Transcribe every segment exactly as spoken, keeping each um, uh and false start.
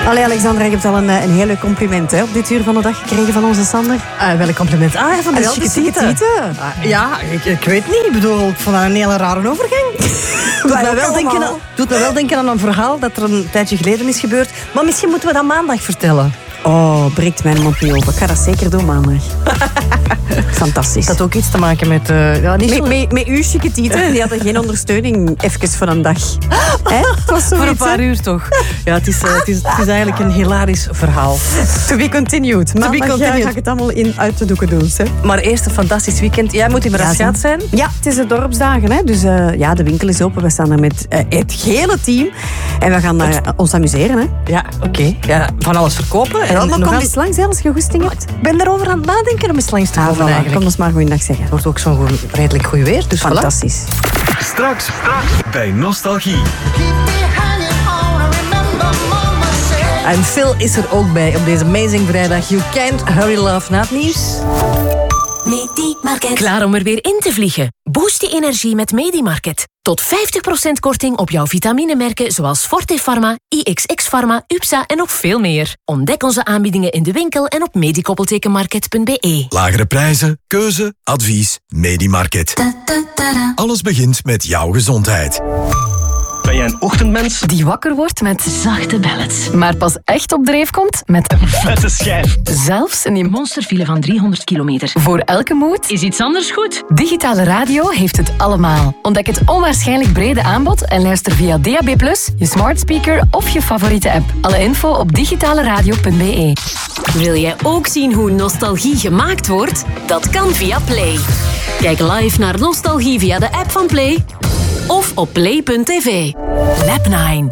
Allee, Alexandra, je hebt al een, een heel leuk compliment hè, op dit uur van de dag gekregen van onze Sander. Uh, welk compliment? Ah, van de chiquitieten. Uh, ja, ik, ik weet niet. Ik bedoel, ik vond dat een hele rare overgang. Doet mij, wel denken aan, doet mij wel denken aan een verhaal dat er een tijdje geleden is gebeurd. Maar misschien moeten we dat maandag vertellen. Oh, breekt mijn mond niet open. Ik ga dat zeker doen maandag. Fantastisch. Dat had ook iets te maken met... Uh, ja, niet met, met, met uw chiquitieten. Die hadden geen ondersteuning even voor een dag. Hè? Het was voor een paar uur toch. Ja, het is, uh, het, is, het is eigenlijk een hilarisch verhaal. To be continued. Maandag to be continued. Ga ik het allemaal in uit de doeken doen. Hè? Maar eerst een fantastisch weekend. Jij moet in Braschaat ja, zijn. Ja, het is de dorpsdagen. Hè? Dus uh, ja, de winkel is open. We staan er met uh, het hele team. En we gaan uh, ons amuseren. Hè? Ja, oké. Okay. Ja, van alles verkopen. En dan kom eens langs, hè, als je goesting hebt. Ik ben erover aan het nadenken om eens langs te komen. Ah, voilà. Eigenlijk. Kom ons maar goeiedag zeggen. Het wordt ook zo'n goed, redelijk goed weer, dus fantastisch. Voilà. Straks, straks bij Nostalgie. En Phil is er ook bij op deze amazing vrijdag. You can't hurry love na het nieuws. Medimarket. Klaar om er weer in te vliegen? Boost je energie met Medimarket. Tot vijftig procent korting op jouw vitaminemerken zoals Forte Pharma, I X X Pharma, U P S A en nog veel meer. Ontdek onze aanbiedingen in de winkel en op medikoppeltekenmarket punt b e. Lagere prijzen, keuze, advies, Medimarket. Da, da, da, da. Alles begint met jouw gezondheid. Ben jij een ochtendmens? Die wakker wordt met zachte ballads, maar pas echt op dreef komt met een vette schijf. Zelfs in die monsterfile van driehonderd kilometer. Voor elke mood is iets anders goed. Digitale radio heeft het allemaal. Ontdek het onwaarschijnlijk brede aanbod en luister via D A B plus, je smart speaker of je favoriete app. Alle info op digitale-radio punt b e. Wil jij ook zien hoe nostalgie gemaakt wordt? Dat kan via Play. Kijk live naar Nostalgie via de app van Play of op play punt t v. Lab nine.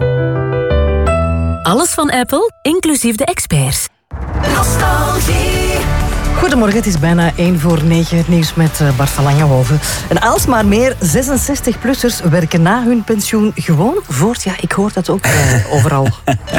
Alles van Apple, inclusief de experts. Nostalgie. Goedemorgen, het is bijna één voor negen. Het nieuws met Bart van Langenhoven. En alsmaar meer zesenzestig-plussers werken na hun pensioen gewoon voort. Ja, ik hoor dat ook uh, overal.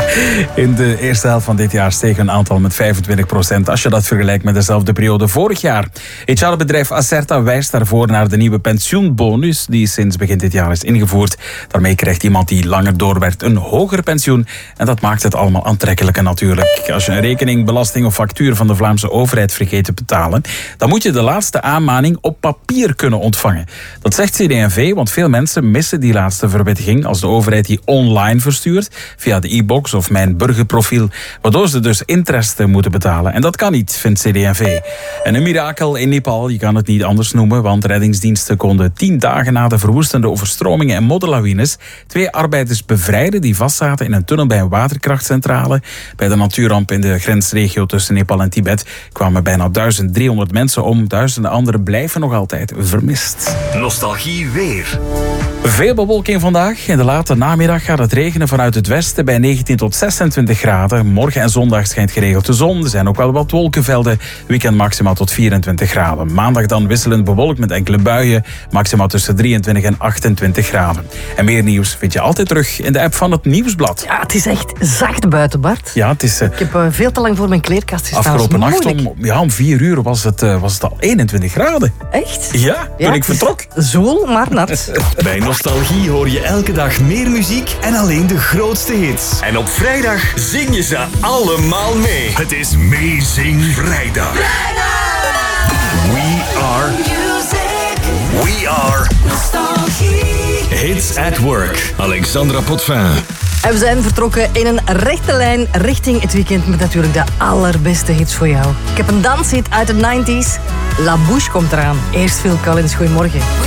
In de eerste helft van dit jaar steeg een aantal met vijfentwintig procent... als je dat vergelijkt met dezelfde periode vorig jaar. H R-bedrijf Acerta wijst daarvoor naar de nieuwe pensioenbonus... die sinds begin dit jaar is ingevoerd. Daarmee krijgt iemand die langer doorwerkt een hoger pensioen. En dat maakt het allemaal aantrekkelijker natuurlijk. Als je een rekening, belasting of factuur van de Vlaamse overheid vergeet te betalen, dan moet je de laatste aanmaning op papier kunnen ontvangen. Dat zegt C D en V, want veel mensen missen die laatste verwittiging als de overheid die online verstuurt, via de e-box of mijn burgerprofiel, waardoor ze dus interesse moeten betalen. En dat kan niet, vindt C D en V. En een mirakel in Nepal, je kan het niet anders noemen, want reddingsdiensten konden tien dagen na de verwoestende overstromingen en modderlawines twee arbeiders bevrijden die vastzaten in een tunnel bij een waterkrachtcentrale. Bij de natuurramp in de grensregio tussen Nepal en Tibet kwamen bijna duizend driehonderd mensen om. Duizenden anderen blijven nog altijd vermist. Nostalgie weer. Veel bewolking vandaag. In de late namiddag gaat het regenen vanuit het westen bij negentien tot zesentwintig graden. Morgen en zondag schijnt geregeld de zon. Er zijn ook wel wat wolkenvelden. Weekend maximaal tot vierentwintig graden. Maandag dan wisselend bewolkt met enkele buien. Maximaal tussen drieëntwintig en achtentwintig graden. En meer nieuws vind je altijd terug in de app van het Nieuwsblad. Ja, het is echt zacht buiten, Bart. Ja, het is... Uh, Ik heb uh, veel te lang voor mijn kleerkast gestaan. Afgelopen nacht om, ja, om vier uur was het, uh, was het al eenentwintig graden. Echt? Ja, toen ja, ik vertrok. Zoel, maar nat. Bij Nostalgie hoor je elke dag meer muziek en alleen de grootste hits. En op vrijdag zing je ze allemaal mee. Het is Meezing Vrijdag. Vrijdag! We are music. We are Nostalgie. Hits at Work. Alexandra Potvin. En we zijn vertrokken in een rechte lijn richting het weekend met natuurlijk de allerbeste hits voor jou. Ik heb een danshit uit de negentig. La Bouche komt eraan. Eerst Phil Collins, goedemorgen.